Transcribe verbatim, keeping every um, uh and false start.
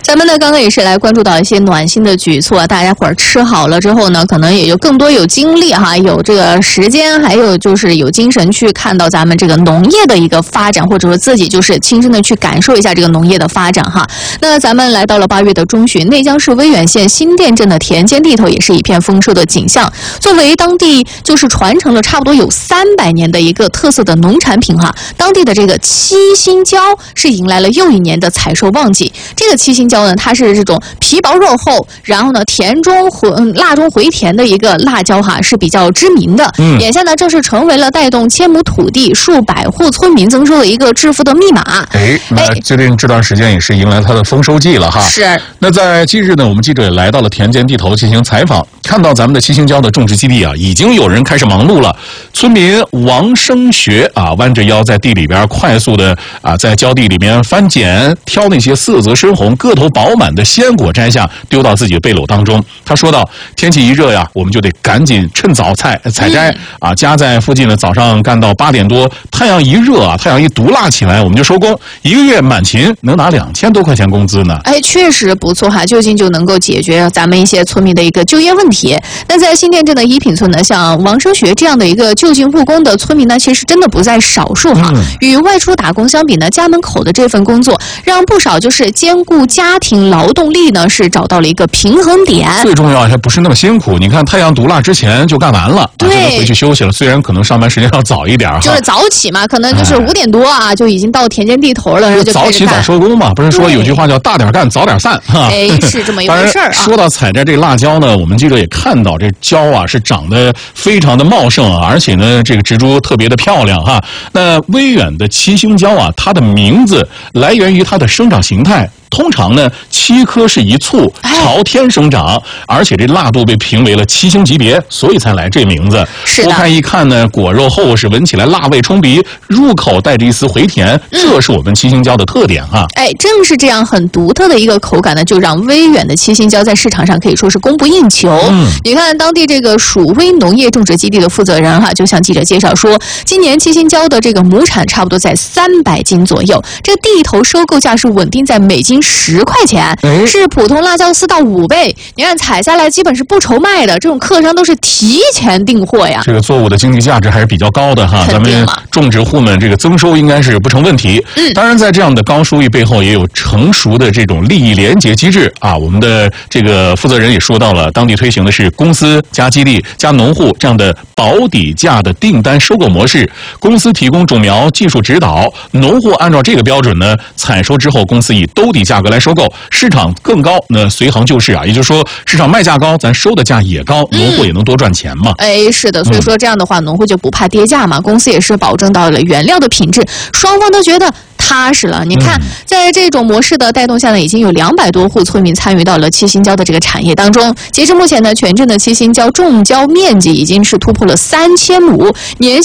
咱们呢刚刚也是来关注到一些暖心的举措，大家伙儿吃好了之后呢，可能也就更多有精力哈，有这个时间，还有就是有精神去看到咱们这个农业的一个发展，或者说自己就是亲身的去感受一下这个农业的发展哈。那咱们来到了八月的中旬，内江市威远县新店镇的田间地头也是一片丰收的景象。作为当地就是传承了差不多有三百年的一个特色的农产品哈，当地的这个七星椒是迎来了又一年的采收旺季。这个七星椒呢，它是这种皮薄肉厚，然后呢甜中回辣中回甜的一个辣椒哈，是比较知名的。嗯，眼下呢正是成为了带动千亩土地、数百户村民增收的一个致富的密码。 哎，那最近这段时间也是迎来它的丰收季了哈。 是。 那在近日呢，我们记者也来到了田间地头进行采访，看到咱们的七星椒的种植基地啊，已经有人开始忙碌了。村民王生学啊，弯着腰在地里边快速的啊，在椒地里面翻捡，挑那些色泽深红、个头饱满的鲜果摘下，丢到自己的背篓当中。他说道：“天气一热呀，我们就得赶紧趁早采采摘啊。家在附近呢，早上干到八点多，太阳一热啊，太阳一毒辣起来，我们就收工。一个月满勤能拿两千多块钱工资呢。 哎，确实不错哈，就近就能够解决咱们一些村民的一个就业问题。那在新店镇的一品村呢，像王生学这样的一个就近务工的村民呢，其实真的不在少数哈。嗯、与外出打工相比呢，家门口的这份工作让不少就是兼顾家庭劳动力呢，是找到了一个平衡点。 最重要还不是那么辛苦，你看太阳毒辣之前就干完了， 对， 啊、就回去休息了。虽然可能上班时间要早一点哈， 就是早起嘛，可能就是五点多啊，哎、就已经到田间地头了，然后就早起早收工嘛，不是说有句话叫大点干早点散哈？ 哎，是这么一回事儿啊。 说到采摘这个辣椒呢，我们记者也看到这椒啊是长得非常的茂盛啊，而且呢这个植株特别的漂亮哈。那威远的七星椒啊，它的名字来源于它的生长形态。通常呢，七颗是一簇，朝天生长，而且这辣度被评为了七星级别，所以才来这名字。剥开一看呢，果肉厚实，闻起来辣味冲鼻，入口带着一丝回甜，嗯、这是我们七星椒的特点哈。 哎，正是这样很独特的一个口感呢，就让威远的七星椒在市场上可以说是供不应求。嗯，你看当地这个蜀威农业种植基地的负责人哈，就向记者介绍说，今年七星椒的这个亩产差不多在三百斤左右，这个地头收购价是稳定在每斤十块钱，是普通辣椒丝到五倍。你看采下来基本是不愁卖的，这种客商都是提前订货呀。 这个作物的经济价值还是比较高的哈，咱们种植户们这个增收应该是不成问题。嗯，当然在这样的高收益背后，也有成熟的这种利益联结机制啊。我们的这个负责人也说到了，当地推行的是公司加基地加农户这样的保底价的订单收购模式，公司提供种苗技术指导，农户按照这个标准呢，采收之后公司以兜底价格来收购，市场更高，那随行就市啊，也就是说市场卖价高，咱收的价也高，农户也能多赚钱嘛。 嗯、哎，是的，所以说这样的话，农户就不怕跌价嘛，公司也是保证到了原料的品质，双方都觉得踏实了。你看，在这种模式的带动下呢，已经有两百多户村民参与到了七星椒的这个产业当中。截至目前呢，全镇的七星椒种椒面积已经是突破了三千亩，年